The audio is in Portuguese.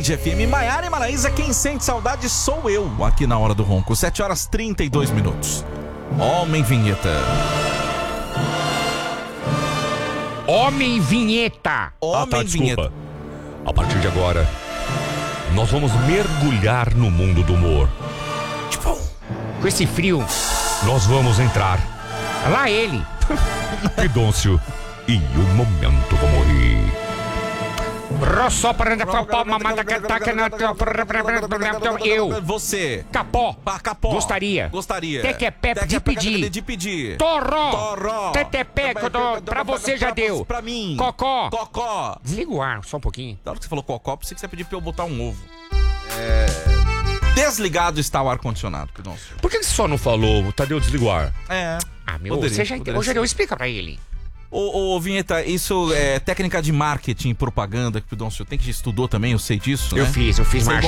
Band FM, Maiara e Maraísa, quem sente saudade sou eu, aqui na Hora do Ronco. 7h32. Homem Vinheta. Homem Vinheta. Homem Vinheta. Desculpa. A partir de agora, nós vamos mergulhar no mundo do humor. Tipo, com esse frio. Nós vamos entrar. Lá ele. Pidôncio. E o momento vou morrer. Eu. Você. Capó. Capó. Gostaria. Tequepé de pedir. Torró. Tetepé, pra você já deu. Pra mim. Cocó. Desliga o ar, só um pouquinho. Na hora que você falou cocó, pensei que você pediu pra eu botar um ovo. Desligado está o ar-condicionado, Pidôncio. Por que você só não falou, Tadeu, desliga o ar? Você já deu, explica pra ele. Ô, Vinheta, isso é técnica de marketing e propaganda que o Pidôncio tem que estudou também, eu sei disso, né? Eu fiz Você marketing.